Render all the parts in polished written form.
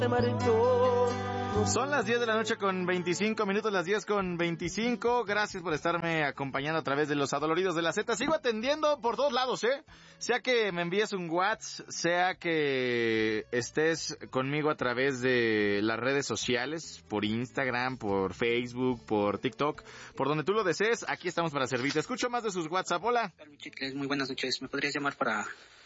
se marchó. Son las 10 de la noche con 25 minutos, las 10 con 25. Gracias por estarme acompañando a través de los Adoloridos de la Z. Sigo atendiendo por todos lados, sea que me envíes un WhatsApp, sea que estés conmigo a través de las redes sociales, por Instagram, por Facebook, por TikTok, por donde tú lo desees. Aquí estamos para servirte. Escucho más de sus WhatsApp. Hola. Muy buenas noches. ¿Me podrías llamar para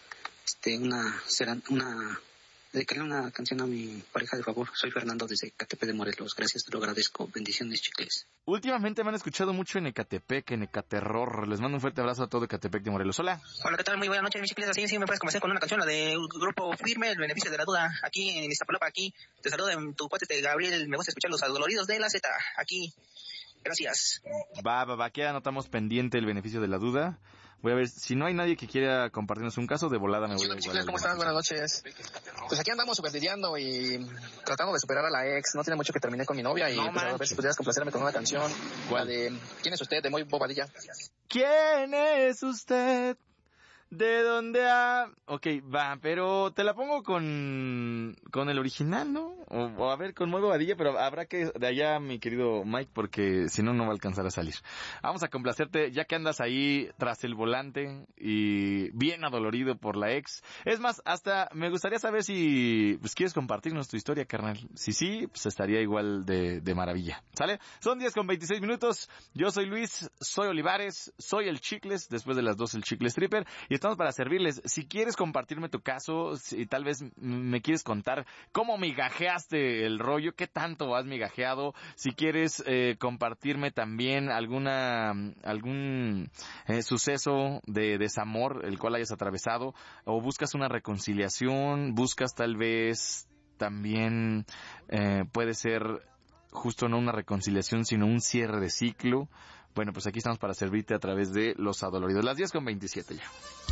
dedicarle una canción a mi pareja, de favor? Soy Fernando desde Ecatepec de Morelos. Gracias, te lo agradezco. Bendiciones, chicles. Últimamente me han escuchado mucho en Ecatepec, en Ecaterror. Les mando un fuerte abrazo a todo Ecatepec de Morelos. Hola. Hola, ¿qué tal? Muy buenas noches, mis chicles. Así me puedes comenzar con una canción, la de Grupo Firme, El Beneficio de la Duda. Aquí en Iztapalapa, aquí. Te saludo en tu cuate de Gabriel. Me gusta escuchar los Adoloridos de la Z. Aquí. Gracias. Va, aquí anotamos pendiente El Beneficio de la Duda. Voy a ver, si no hay nadie que quiera compartirnos un caso, de volada me voy a igual. ¿Cómo estás? Buenas noches. Pues aquí andamos superlidiando y tratando de superar a la ex. No tiene mucho que terminé con mi novia y pues a ver si pudieras complacerme con una canción. ¿Cuál? La de ¿Quién es usted? De Muy Bobadilla. ¿Quién es usted? ¿De dónde Ok, va, pero te la pongo con el original, ¿no? O a ver, con Muy Bobadilla, pero habrá que de allá, mi querido Mike, porque si no, no va a alcanzar a salir. Vamos a complacerte, ya que andas ahí tras el volante y bien adolorido por la ex. Es más, hasta me gustaría saber si pues quieres compartirnos tu historia, carnal. Si sí, pues estaría igual de maravilla. ¿Sale? Son 10 con 26 minutos. Yo soy Luis, soy Olivares, soy el Chicles, después de las 2 el Chicles Tripper, y estamos para servirles. Si quieres compartirme tu caso, si tal vez me quieres contar cómo migajeaste el rollo, qué tanto has migajeado, si quieres compartirme también algún suceso de desamor el cual hayas atravesado, o buscas una reconciliación, buscas tal vez también puede ser justo no una reconciliación, sino un cierre de ciclo. Bueno, pues aquí estamos para servirte a través de los Adoloridos. Las 10 con 27 ya.